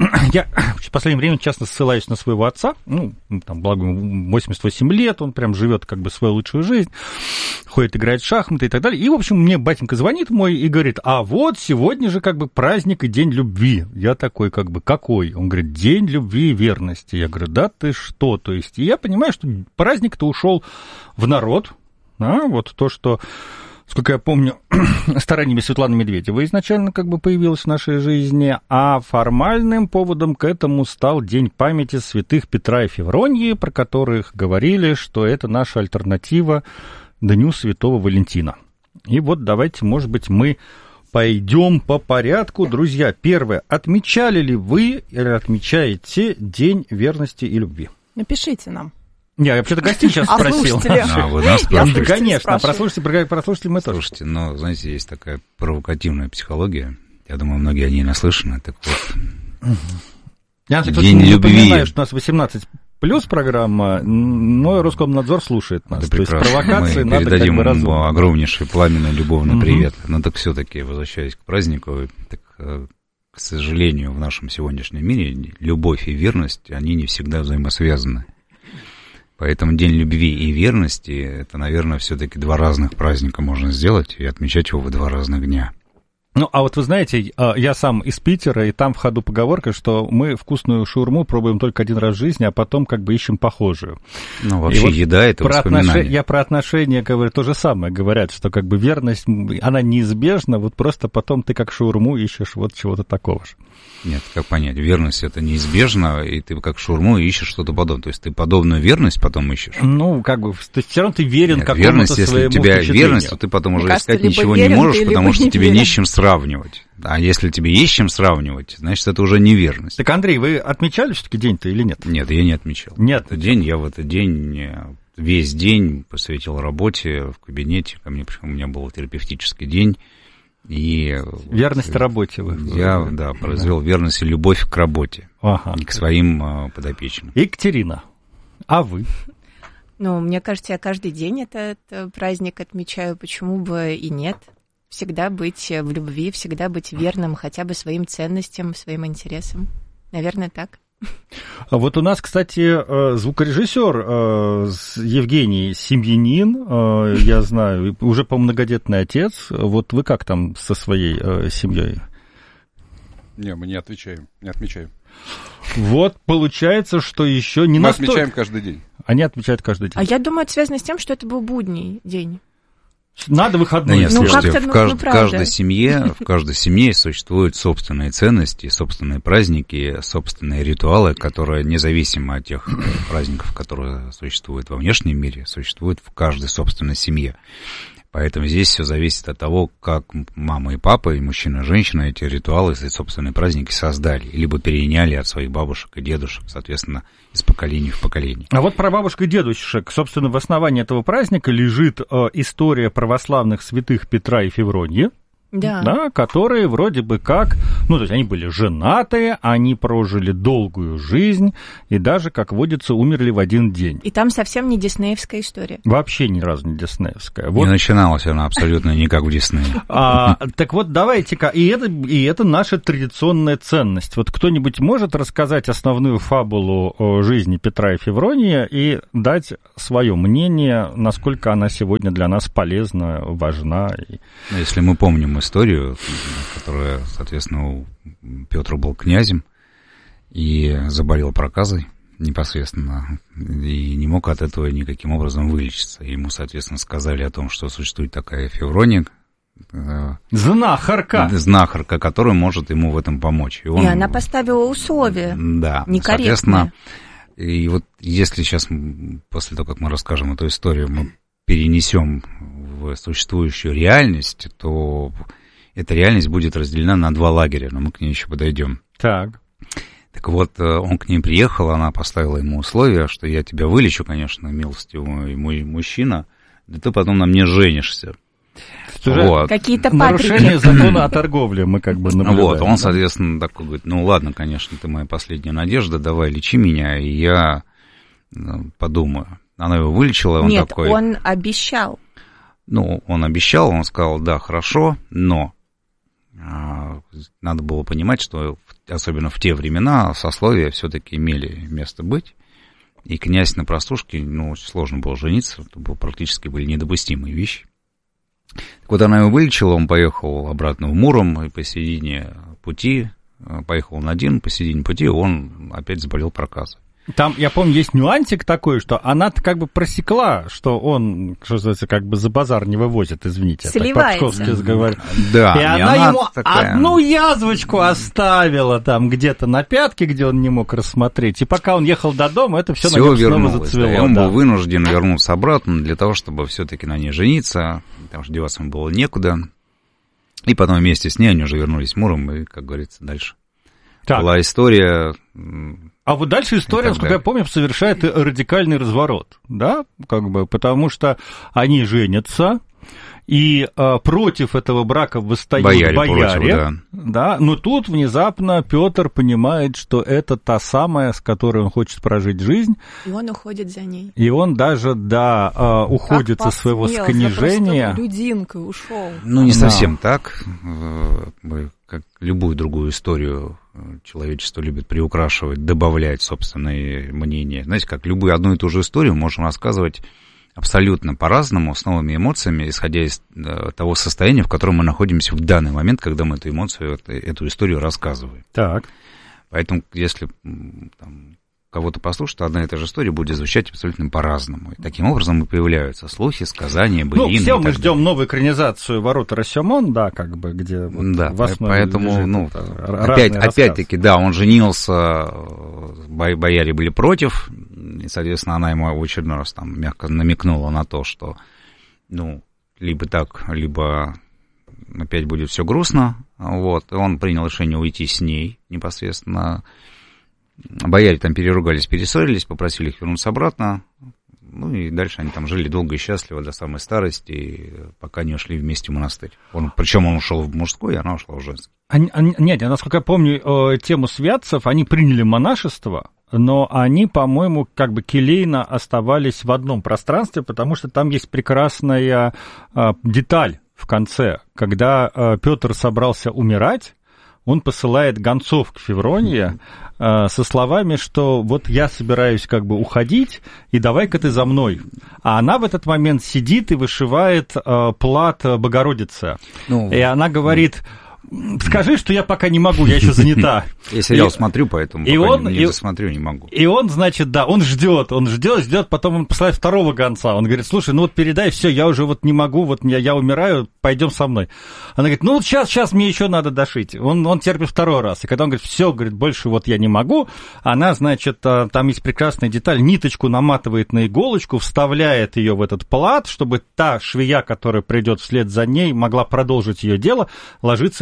Я в последнее время часто ссылаюсь на своего отца. Ну, там, благо, ему 88 лет, он прям живет как бы свою лучшую жизнь, ходит, играет в шахматы и так далее. И, в общем, мне батенька звонит мой и говорит: а вот сегодня же как бы праздник и день любви. Я такой, как бы, какой? Он говорит: день любви и верности. Я говорю: да ты что? То есть, и я понимаю, что праздник-то ушел в народ. А, вот то, что, сколько я помню, стараниями Светланы Медведевой изначально как бы появилось в нашей жизни, а формальным поводом к этому стал День памяти святых Петра и Февроньи, про которых говорили, что это наша альтернатива Дню Святого Валентина. И вот давайте, может быть, мы пойдем по порядку. Друзья, первое. Отмечали ли вы или отмечаете День верности и любви? Напишите нам. Я вообще-то гостей сейчас спросил. Вы нас спрашиваете? Конечно, про слушателей мы тоже. Слушайте, но, знаете, есть такая провокативная психология. Я думаю, многие о ней наслышаны. Так вот, я, День любви. Напоминаю, что у нас 18 плюс программа, но Роскомнадзор слушает нас. Да, прекрасно. То есть провокации мы надо передадим как бы разумно. Огромнейший пламенный любовный привет. Но так все-таки, возвращаясь к празднику, так, к сожалению, в нашем сегодняшнем мире любовь и верность, они не всегда взаимосвязаны. Поэтому День любви и верности — это, наверное, все-таки два разных праздника можно сделать и отмечать его в два разных дня. Ну, а вот вы знаете, я сам из Питера, и там в ходу поговорка, что мы вкусную шаурму пробуем только один раз в жизни, а потом как бы ищем похожую. Ну, вообще вот еда — это воспоминания. Я про отношения говорю то же самое. Говорят, что как бы верность, она неизбежна, вот просто потом ты как шаурму ищешь вот чего-то такого же. Нет, как понять? Верность — это неизбежно, и ты как шаурму ищешь что-то подобное. То есть ты подобную верность потом ищешь? Ну, как бы, то есть все равно ты верен какому-то верность, своему если у тебя верность, то ты потом уже искать ничего не можешь, потому что тебе не с чем сравнивать. А если тебе есть с чем сравнивать, значит, это уже не верность. Так, Андрей, вы отмечали все-таки день-то или нет? Нет, я не отмечал. Нет. Я в этот день весь день посвятил работе в кабинете. У меня был терапевтический день. И верность работе вы. Я, произвел верность и любовь к работе, к своим подопечным. Екатерина, а вы? Ну, мне кажется, я каждый день этот праздник отмечаю, почему бы и нет. Всегда быть в любви, всегда быть верным хотя бы своим ценностям, своим интересам. Наверное, так. А вот у нас, кстати, звукорежиссер Евгений семьянин, я знаю, уже многодетный отец. Вот вы как там со своей семьей? Не, мы не отмечаем. Вот получается, что еще не настолько. Мы отмечаем каждый день. Они отмечают каждый день. А я думаю, это связано с тем, что это был будний день. Надо выходные. Нет, слушайте, в каждой семье существуют собственные ценности, собственные праздники, собственные ритуалы, которые, независимо от тех праздников, которые существуют во внешнем мире, существуют в каждой собственной семье. Поэтому здесь все зависит от того, как мама и папа, и мужчина и женщина эти ритуалы, эти собственные праздники создали, либо переняли от своих бабушек и дедушек, соответственно, из поколения в поколение. А вот про бабушек и дедушек, собственно, в основании этого праздника лежит история православных святых Петра и Февроньи. да, которые вроде бы как, ну, то есть они были женатые, они прожили долгую жизнь и даже, как водится, умерли в один день. И там совсем не диснеевская история. Вообще ни разу не диснеевская. Вот. Не начиналась она абсолютно никак в Диснее. Так вот, давайте-ка, и это наша традиционная ценность. Вот кто-нибудь может рассказать основную фабулу жизни Петра и Феврония и дать свое мнение, насколько она сегодня для нас полезна, важна? Если мы помним историю, которая, соответственно, Петр был князем и заболел проказой непосредственно, и не мог от этого никаким образом вылечиться. Ему, соответственно, сказали о том, что существует такая Феврония, знахарка, которая может ему в этом помочь. И она поставила условия. Да, соответственно, и вот если сейчас, после того, как мы расскажем эту историю, мы перенесем в существующую реальность, то эта реальность будет разделена на два лагеря, но мы к ней еще подойдем. Так вот, он к ней приехал, она поставила ему условия, что я тебя вылечу, конечно, милостивый мой мужчина, да ты потом на мне женишься. Вот. Какие-то нарушение закона о торговле мы как бы наблюдаем. Вот, он, соответственно, такой говорит, ну ладно, конечно, ты моя последняя надежда, давай лечи меня, и я подумаю. Она его вылечила, он Нет, такой... он обещал. Ну, он обещал, он сказал, да, хорошо, но надо было понимать, что особенно в те времена сословия все-таки имели место быть, и князь на простушке, ну, очень сложно было жениться, это практически были недопустимые вещи. Так вот, она его вылечила, он поехал обратно в Муром, и посередине пути, поехал он один, посередине пути он опять заболел проказой. Там, я помню, есть нюансик такой, что она-то как бы просекла, что он, что называется, как бы за базар не вывозит, извините. Сливается. Так по-псковски говорю. Да. И она ему одну язвочку оставила там где-то на пятке, где он не мог рассмотреть. И пока он ехал до дома, это все на нем снова зацвело. Да, и он был вынужден вернуться обратно для того, чтобы все-таки на ней жениться, потому что деваться ему было некуда. И потом вместе с ней они уже вернулись в Муром, и, как говорится, дальше была история... А вот дальше история, насколько я помню, совершает радикальный разворот, да, как бы, потому что они женятся, и против этого брака восстают бояре, да, но тут внезапно Петр понимает, что это та самая, с которой он хочет прожить жизнь. И он уходит за ней. И он даже, уходит со своего сконижения. Людинкой ушел. Ну, не совсем так. Как любую другую историю человечество любит приукрашивать, добавлять собственные мнения. Знаете, как любую одну и ту же историю можем рассказывать абсолютно по-разному, с новыми эмоциями, исходя из того состояния, в котором мы находимся в данный момент, когда мы эту эмоцию, эту историю рассказываем. Так. Поэтому, если кого-то послушать, то одна и та же история будет звучать абсолютно по-разному. И таким образом и появляются слухи, сказания, былины. Ну, все мы ждем новую экранизацию «Ворота Росомон», да, как бы, где да, в основе поэтому, опять-таки, да, он женился, бояре были против, и, соответственно, она ему в очередной раз там мягко намекнула на то, что, ну, либо так, либо опять будет все грустно, вот, и он принял решение уйти с ней непосредственно. Бояре там переругались, перессорились, попросили их вернуться обратно. Ну и дальше они там жили долго и счастливо до самой старости, пока не ушли вместе в монастырь. Причем он ушел в мужской, а она ушла в женский. Нет, насколько я помню тему святцев, они приняли монашество, но они, по-моему, как бы келейно оставались в одном пространстве, потому что там есть прекрасная деталь в конце, когда Петр собрался умирать. Он посылает гонцов к Февронии со словами, что вот я собираюсь как бы уходить, и давай-ка ты за мной. А она в этот момент сидит и вышивает плат Богородицы. И она говорит... Скажи, что я пока не могу, я еще занята. Я сериал смотрю, поэтому не досмотрю, не могу. И он, значит, да, он ждет, потом он посылает второго гонца. Он говорит, слушай, ну вот передай, все, я уже вот не могу, вот я умираю, пойдем со мной. Она говорит, ну вот сейчас мне еще надо дошить. Он терпит второй раз. И когда он говорит, все, говорит, больше вот я не могу, она, значит, там есть прекрасная деталь, ниточку наматывает на иголочку, вставляет ее в этот плат, чтобы та швея, которая придет вслед за ней, могла продолжить ее дело, ложится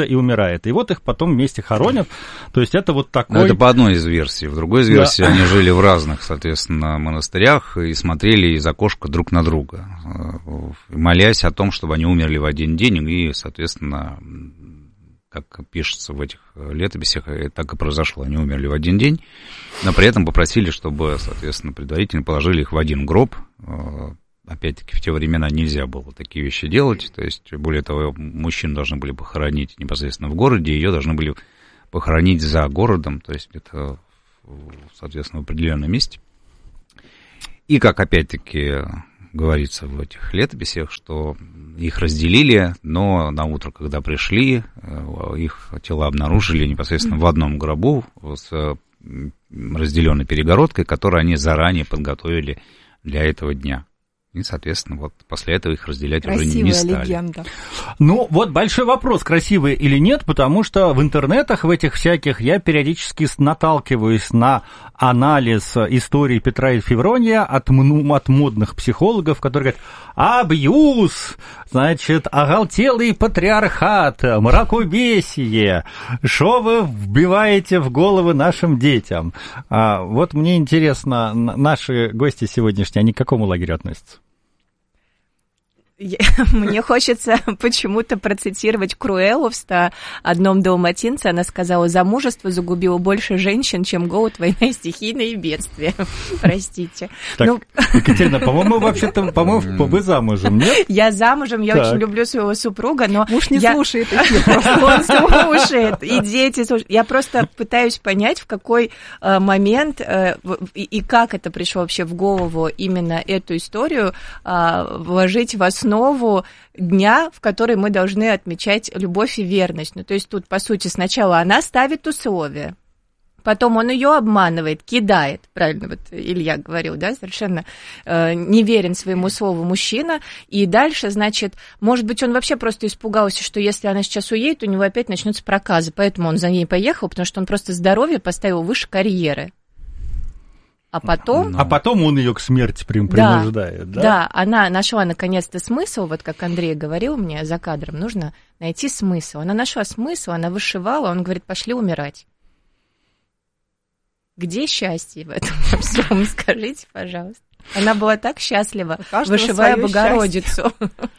и умирает. И вот их потом вместе хоронят. То есть это вот такой... Ну, это по одной из версий. В другой из версий они жили в разных, соответственно, монастырях и смотрели из окошка друг на друга, молясь о том, чтобы они умерли в один день, и, соответственно, как пишется в этих летописях, так и произошло. Они умерли в один день, но при этом попросили, чтобы, соответственно, предварительно положили их в один гроб. Опять-таки, в те времена нельзя было такие вещи делать. То есть, более того, мужчин должны были похоронить непосредственно в городе, ее должны были похоронить за городом, то есть это, соответственно, в определенном месте. И, как опять-таки говорится в этих летописях, что их разделили, но на утро, когда пришли, их тела обнаружили непосредственно в одном гробу с разделенной перегородкой, которую они заранее подготовили для этого дня. И, соответственно, вот после этого их разделять красивая уже не стали. Красивая легенда. Ну, вот большой вопрос, красивые или нет, потому что в интернетах, в этих всяких, я периодически наталкиваюсь на анализ истории Петра и Феврония от модных психологов, которые говорят: абьюз, значит, оголтелый патриархат, мракобесие, что вы вбиваете в головы нашим детям? Вот мне интересно, наши гости сегодняшние, они к какому лагерю относятся? Мне хочется почему-то процитировать Круэллу в «101 далматинце». Она сказала: замужество загубило больше женщин, чем голод, война и стихийные бедствия. Простите. Так, Екатерина, по-моему, вообще-то, вы замужем, нет? Я замужем, я очень люблю своего супруга, но... Муж не слушает эфир. Он слушает, и дети слушают. Я просто пытаюсь понять, в какой момент и как это пришло вообще в голову именно эту историю вложить в основу дня, в который мы должны отмечать любовь и верность. Ну, то есть тут, по сути, сначала она ставит условия, потом он ее обманывает, кидает, правильно вот Илья говорил, да, совершенно не верен своему слову мужчина, и дальше, значит, может быть, он вообще просто испугался, что если она сейчас уедет, у него опять начнутся проказы, поэтому он за ней поехал, потому что он просто здоровье поставил выше карьеры. А потом он ее к смерти принуждает, да? Да, она нашла наконец-то смысл, вот как Андрей говорил мне за кадром, нужно найти смысл. Она нашла смысл, она вышивала, он говорит: пошли умирать. Где счастье в этом всем, скажите, пожалуйста. Она была так счастлива, вышивая Богородицу.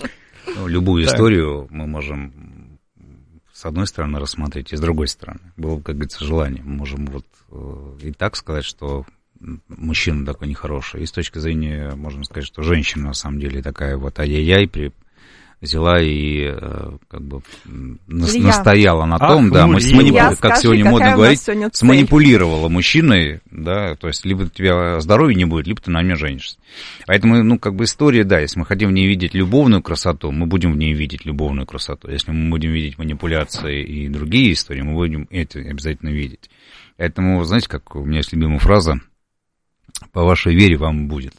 Любую историю мы можем с одной стороны рассмотреть, и с другой стороны. Было, как говорится, желание. Мы можем вот и так сказать, что мужчина такой нехороший. И с точки зрения, можно сказать, что женщина на самом деле такая вот ай-яй-яй взяла и как бы настояла на том, да, как сегодня модно говорить, сманипулировала мужчиной, да, то есть либо у тебя здоровья не будет, либо ты на мне женишься. Поэтому, ну, как бы история, да, если мы хотим в ней видеть любовную красоту, мы будем в ней видеть любовную красоту. Если мы будем видеть манипуляции и другие истории, мы будем это обязательно видеть. Поэтому, знаете, как у меня есть любимая фраза: по вашей вере вам будет.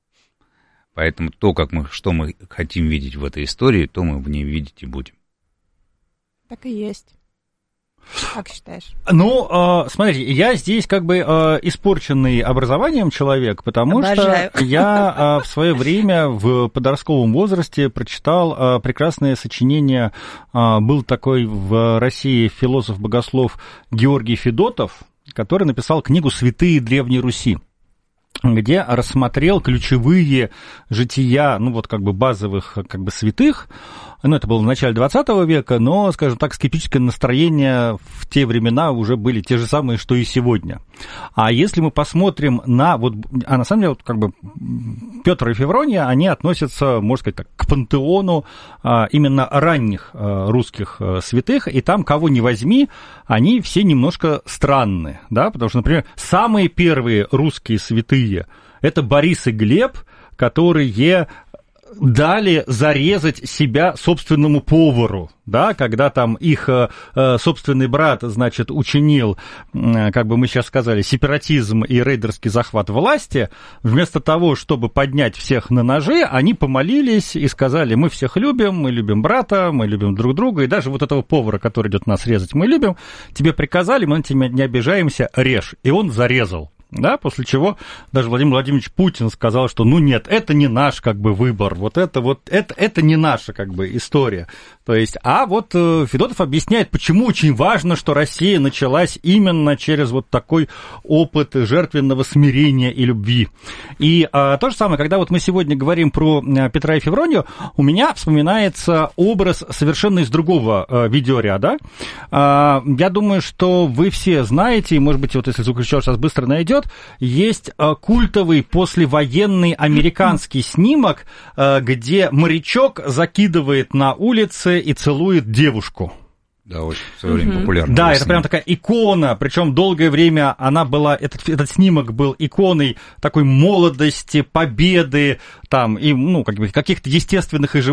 Поэтому то, что мы хотим видеть в этой истории, то мы в ней видеть и будем. Так и есть. Как считаешь? Ну, смотрите, я здесь как бы испорченный образованием человек, потому что я в свое время в подростковом возрасте прочитал прекрасное сочинение. Был такой в России философ-богослов Георгий Федотов, который написал книгу «Святые Древней Руси», где рассмотрел ключевые жития, ну, вот как бы базовых как бы святых. Ну, это было в начале 20 века, но, скажем так, скептическое настроение в те времена уже были те же самые, что и сегодня. А если мы посмотрим на вот, на самом деле, вот как бы Петр и Феврония, они относятся, можно сказать так, к пантеону именно ранних русских святых, и там кого ни возьми, они все немножко странны, да, потому что, например, самые первые русские святые — это Борис и Глеб, которые дали зарезать себя собственному повару, да, когда там их собственный брат, значит, учинил, как бы мы сейчас сказали, сепаратизм и рейдерский захват власти, вместо того, чтобы поднять всех на ножи, они помолились и сказали: мы всех любим, мы любим брата, мы любим друг друга, и даже вот этого повара, который идет нас резать, мы любим, тебе приказали, мы на тебя не обижаемся, режь. И он зарезал. да, после чего даже Владимир Владимирович Путин сказал, что ну нет, это не наш как бы выбор, это не наша как бы история. То есть, а вот Федотов объясняет, почему очень важно, что Россия началась именно через вот такой опыт жертвенного смирения и любви. И то же самое, когда вот мы сегодня говорим про Петра и Февронию, у меня вспоминается образ совершенно из другого видеоряда. Я думаю, что вы все знаете, и, может быть, вот если звукорежиссер сейчас быстро найдет, есть культовый послевоенный американский снимок, где морячок закидывает на улице и целует девушку. Да, очень в свое время популярно. Да, это прям такая икона, причем долгое время она была, этот снимок был иконой такой молодости, победы, там, и, ну, как бы, каких-то естественных и живых